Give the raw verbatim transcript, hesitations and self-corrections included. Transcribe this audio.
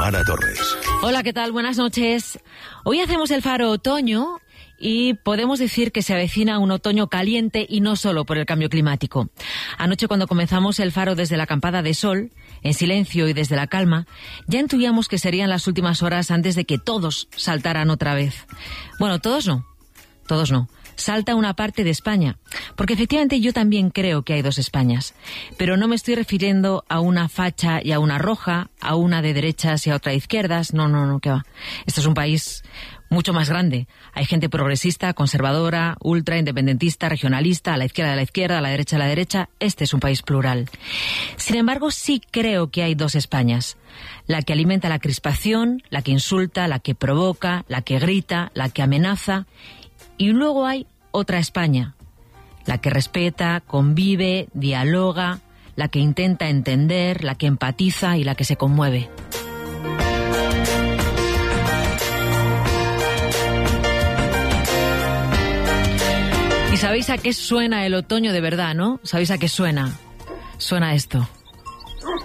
Tamara Torres. Hola, ¿qué tal? Buenas noches. Hoy hacemos el Faro Otoño y podemos decir que se avecina un otoño caliente y no solo por el cambio climático. Anoche, cuando comenzamos el Faro desde la acampada de sol, en silencio y desde la calma, ya intuíamos que serían las últimas horas antes de que todos saltaran otra vez. Bueno, todos no, todos no. Salta una parte de España, porque efectivamente yo también creo que hay dos Españas, pero no me estoy refiriendo a una facha y a una roja, a una de derechas y a otra de izquierdas, no, no, no, ¿qué va? Esto es un país mucho más grande. Hay gente progresista, conservadora, ultra, independentista, regionalista, a la izquierda de la izquierda, a la derecha de la derecha. Este es un país plural. Sin embargo, sí creo que hay dos Españas. La que alimenta la crispación, la que insulta, la que provoca, la que grita, la que amenaza. Y luego hay otra España, la que respeta, convive, dialoga, la que intenta entender, la que empatiza y la que se conmueve. ¿Y sabéis a qué suena el otoño de verdad, no? ¿Sabéis a qué suena? Suena esto.